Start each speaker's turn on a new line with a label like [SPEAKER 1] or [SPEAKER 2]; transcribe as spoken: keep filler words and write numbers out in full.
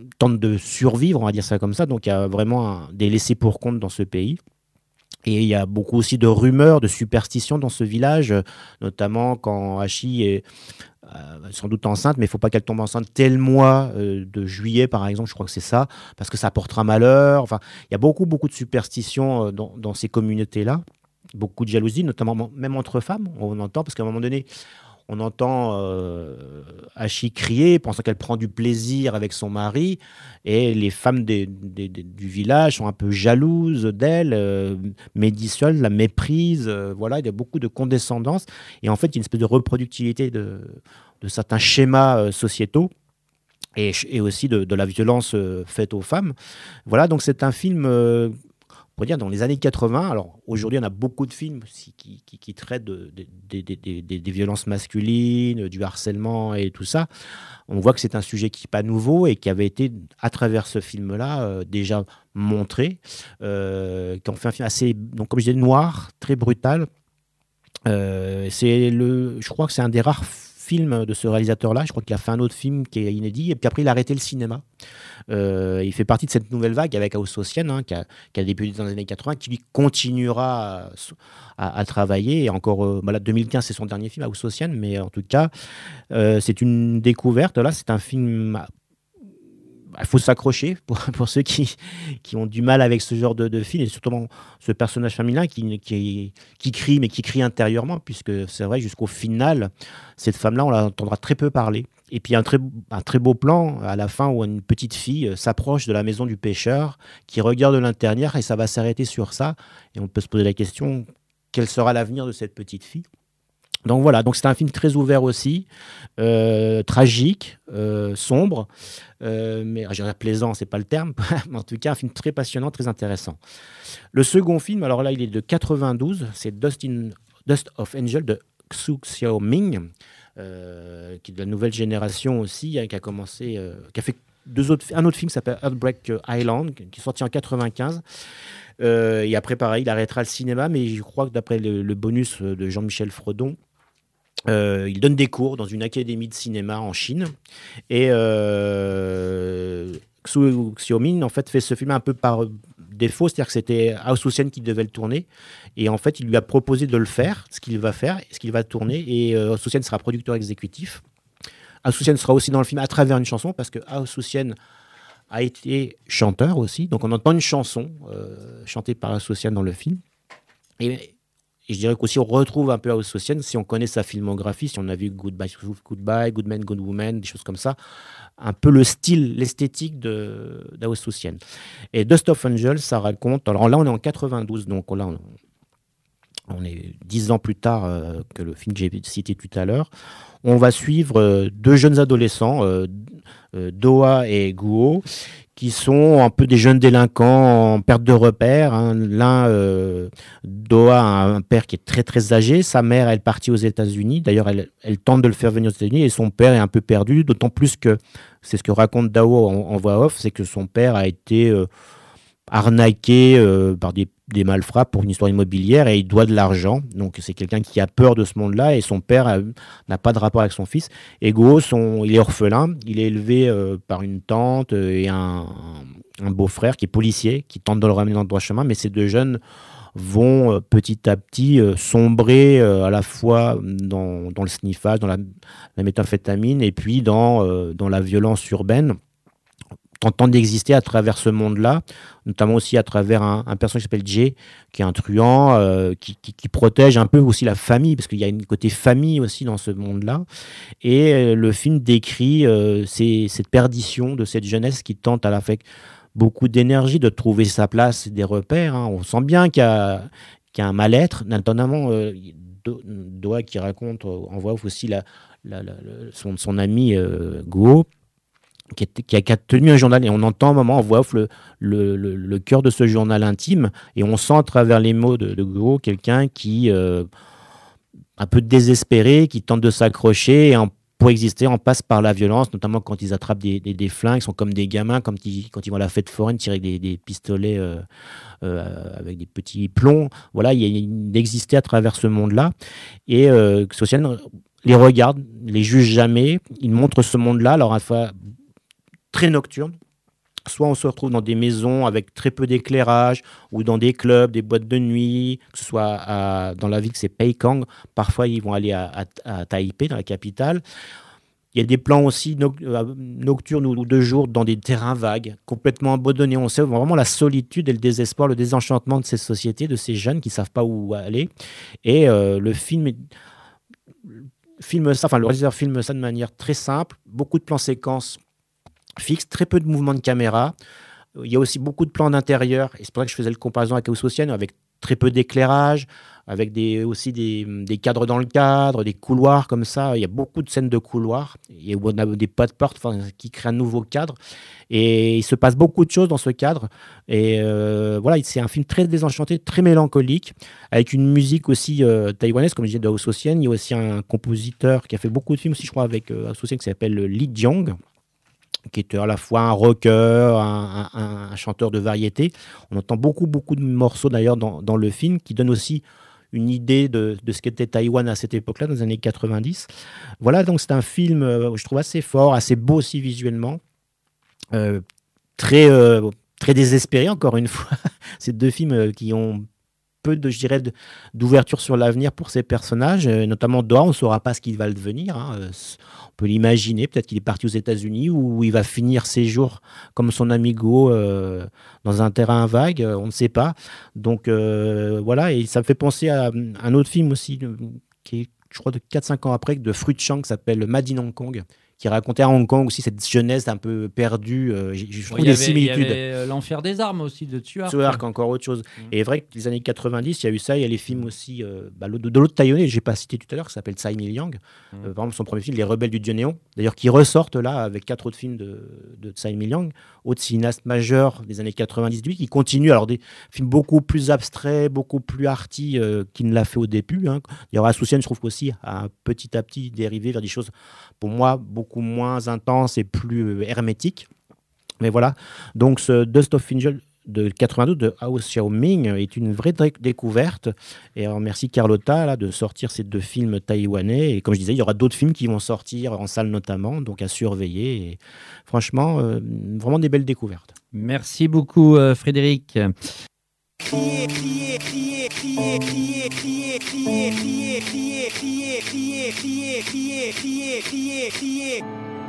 [SPEAKER 1] tente de survivre, on va dire ça comme ça. Donc il y a vraiment un- des laissés pour compte dans ce pays. Et il y a beaucoup aussi de rumeurs, de superstitions dans ce village, euh, notamment quand Hachi est euh, sans doute enceinte, mais il ne faut pas qu'elle tombe enceinte tel mois euh, de juillet, par exemple, je crois que c'est ça, parce que ça portera malheur. Enfin, il y a beaucoup, beaucoup de superstitions euh, dans, dans ces communautés-là, beaucoup de jalousie, notamment même entre femmes, on entend, parce qu'à un moment donné, on entend euh, Hachi crier, pensant qu'elle prend du plaisir avec son mari, et les femmes des- des- des- du village sont un peu jalouses d'elle, euh, médisent, la méprisent. Euh, voilà, il y a beaucoup de condescendance, et en fait, il y a une espèce de reproductivité de, de certains schémas euh, sociétaux. Et, ch- et aussi de, de la violence euh, faite aux femmes. Voilà, donc c'est un film euh, on pourrait dire dans les années quatre-vingts. Alors aujourd'hui, on a beaucoup de films aussi qui, qui- qui traitent de- de- des des- des- des- des violences masculines, du harcèlement et tout ça. On voit que c'est un sujet qui n'est pas nouveau et qui avait été, à travers ce film-là, euh, déjà montré. Euh, qui ont fait un film assez, donc, comme je disais, noir, très brutal. Euh, c'est le, je crois que c'est un des rares films de ce réalisateur-là. Je crois qu'il a fait un autre film qui est inédit. Et puis après, il a arrêté le cinéma. Euh, il fait partie de cette nouvelle vague avec House of hein, qui, a, qui a débuté dans les années quatre-vingts, qui lui continuera à, à- à travailler. Et encore, euh, bah là, deux mille quinze, c'est son dernier film, House of mais en tout cas, euh, c'est une découverte. Là, c'est un film. Il faut s'accrocher pour, pour ceux qui, qui ont du mal avec ce genre de, de film, et surtout ce personnage féminin qui, qui, qui crie, mais qui crie intérieurement, puisque c'est vrai, jusqu'au final, cette femme-là, on l'entendra très peu parler. Et puis un très, un très beau plan à la fin où une petite fille euh, s'approche de la maison du pêcheur, qui regarde de l'intérieur, et ça va s'arrêter sur ça. Et on peut se poser la question, quel sera l'avenir de cette petite fille? Donc voilà, donc c'est un film très ouvert aussi, euh, tragique, euh, sombre, euh, mais je dirais plaisant, c'est pas le terme, mais en tout cas un film très passionnant, très intéressant. Le second film, alors là il est de quatre-vingt-douze, c'est Dust, in- Dust of Angel de Xu Xiaoming, euh, qui est de la nouvelle génération aussi, hein, qui a commencé, euh, qui a fait deux autres, un autre film qui s'appelle Heartbreak Island, qui est sorti en quatre-vingt-quinze. Euh, et après, pareil, il arrêtera le cinéma, mais je crois que d'après le, le bonus de Jean-Michel Fredon, euh, il donne des cours dans une académie de cinéma en Chine. Et euh, Xu Xiaoming, en fait, fait ce film un peu par défaut, c'est-à-dire que c'était House of qui devait le tourner. Et en fait, il lui a proposé de le faire, ce qu'il va faire, ce qu'il va tourner. Et euh, House of sera producteur exécutif. House of sera aussi dans le film à travers une chanson, parce que House of a été chanteur aussi. Donc on entend une chanson euh, chantée par House of dans le film. Et et je dirais qu'aussi, on retrouve un peu House of si on connaît sa filmographie, si on a vu Goodbye, Goodbye, Good Man, Good Woman, des choses comme ça, un peu le style, l'esthétique de d'House of Et Dust of Angel, ça raconte. Alors là, on est en quatre-vingt-douze, donc là, on, on est dix ans plus tard euh, que le film que j'ai cité tout à l'heure. On va suivre euh, deux jeunes adolescents, euh, euh, Doha et Guo, qui sont un peu des jeunes délinquants en perte de repère. Hein. L'un, euh, Doha, a un père qui est très très âgé. Sa mère, elle est partie aux États-Unis. D'ailleurs, elle, elle tente de le faire venir aux États-Unis et son père est un peu perdu. D'autant plus que c'est ce que raconte Dao en, en voix off, c'est que son père a été euh, arnaqué euh, par des, des malfrats pour une histoire immobilière et il doit de l'argent. Donc c'est quelqu'un qui a peur de ce monde-là et son père a- n'a pas de rapport avec son fils. Et Go, son, il est orphelin, il est élevé euh, par une tante euh, et un, un beau-frère qui est policier, qui tente de le ramener dans le droit chemin, mais ces deux jeunes vont euh, petit à petit euh, sombrer euh, à la fois dans, dans le sniffage, dans la, la méthamphétamine et puis dans, euh, dans la violence urbaine, tentant d'exister à travers ce monde-là, notamment aussi à travers un, un personnage qui s'appelle Jay, qui est un truand, euh, qui, qui, qui protège un peu aussi la famille, parce qu'il y a une côté famille aussi dans ce monde-là. Et euh, le film décrit euh, ces- cette perdition de cette jeunesse qui tente à la fois avec beaucoup d'énergie de trouver sa place, des repères. Hein. On sent bien qu'il y a, qu'il y a un mal-être, notamment euh, Do- Doha qui raconte, euh, en voix off aussi la, la- la- le- son, son ami euh, Guo, qui, est- qui a, qui a tenu un journal, et on entend un moment en voix off le, le, le- le cœur de ce journal intime, et on sent à travers les mots de, de Guo quelqu'un qui, euh, un peu désespéré, qui tente de s'accrocher, et en- pour exister, on passe par la violence, notamment quand ils attrapent des, des, des flingues, ils sont comme des gamins, comme ils, quand ils vont à la fête foraine, tirer avec des, des pistolets euh, euh, avec des petits plombs. Voilà, il y a une- d'exister à travers ce monde-là. Et euh, Social les regarde, les juge jamais, il montre ce monde-là, alors à la fois très nocturne, Soit on se retrouve dans des maisons avec très peu d'éclairage, ou dans des clubs, des boîtes de nuit, que ce soit à- dans la ville que c'est Peikang. Parfois, ils vont aller à, à- à Taipei, dans la capitale. Il y a des plans aussi noc- euh, nocturnes ou ou de jour dans des terrains vagues, complètement abandonnés. On sait vraiment la solitude et le désespoir, le désenchantement de ces sociétés, de ces jeunes qui ne savent pas où aller. Et euh, le film, est- filme ça, enfin le réalisateur filme ça de manière très simple, beaucoup de plans séquences fixes, très peu de mouvements de caméra. Il y a aussi beaucoup de plans d'intérieur, et c'est pour ça que je faisais le comparaison avec House of Ocean, avec très peu d'éclairage, avec des, aussi des, des cadres dans le cadre, des couloirs comme ça. Il y a beaucoup de scènes de couloirs, et où on a des pas de porte, enfin, qui créent un nouveau cadre. Et il se passe beaucoup de choses dans ce cadre. Et euh, voilà, c'est un film très désenchanté, très mélancolique, avec une musique aussi euh, taïwanaise, comme je disais, de House of Ocean. Il y a aussi un compositeur qui a fait beaucoup de films aussi, je crois, avec euh, House of Ocean, qui s'appelle Lee Jong, qui est à la fois un rocker, un, un- un chanteur de variété. On entend beaucoup, beaucoup de morceaux d'ailleurs dans, dans le film qui donnent aussi une idée de, de ce qu'était Taïwan à cette époque-là, dans les années quatre-vingt-dix. Voilà, donc c'est un film, euh, je trouve assez fort, assez beau aussi visuellement, euh, très, euh, très désespéré encore une fois. C'est deux films euh, qui ont peu de, je dirais, de- d'ouverture sur l'avenir pour ces personnages, euh, notamment Doha, on ne saura pas ce qu'il va devenir, hein, euh, c- on peut l'imaginer, peut-être qu'il est parti aux États-Unis où il va finir ses jours comme son amigo euh, dans un terrain vague, euh, on ne sait pas. Donc euh, voilà, et ça me fait penser à euh, un autre film aussi, euh, qui est, je crois, de quatre cinq ans après, de Fruit Chang, qui s'appelle Made in Hong Kong, qui racontait à Hong Kong aussi cette jeunesse un peu perdue. euh, j- je
[SPEAKER 2] Bon,
[SPEAKER 1] trouve
[SPEAKER 2] il y
[SPEAKER 1] des
[SPEAKER 2] avait, il y
[SPEAKER 1] similitudes.
[SPEAKER 2] avait euh, l'enfer des armes aussi de Tuark.
[SPEAKER 1] Tuark, encore autre chose.
[SPEAKER 2] Mm.
[SPEAKER 1] Et vrai que les années quatre-vingt-dix, il y a eu ça. Il y a les films aussi euh, bah, de l'autre taïwanais, je n'ai pas cité tout à l'heure, qui s'appelle Tsai Ming-liang.
[SPEAKER 2] Mm.
[SPEAKER 1] Euh, par exemple, son premier film, Les Rebelles du Dieu Néon, d'ailleurs, qui ressortent là avec quatre autres films de, de Tsai Ming-liang, autre cinéaste majeur des années quatre-vingt-dix, qui continue. Alors, des films beaucoup plus abstraits, beaucoup plus arty euh, qu'il ne l'a fait au début. Hein. D'ailleurs, Assoucian, je trouve qu'aussi, a petit à petit dérivé vers des choses, pour moi, beaucoup moins intenses et plus euh, hermétiques. Mais voilà, donc ce Dust of Angel de quatre-vingt-douze de Hao Xiaoming est une vraie dé- découverte. Et alors, merci Carlotta là, de sortir ces deux films taïwanais. Et comme je disais, il y aura d'autres films qui vont sortir en salle notamment, donc à surveiller. Et franchement, euh, vraiment des belles découvertes.
[SPEAKER 2] Merci beaucoup, euh, Frédéric.
[SPEAKER 3] Crier, crier, crier, crier, crier, crier, crier, crier, crier, crier, crier, crier, crier, crier, crier, crier.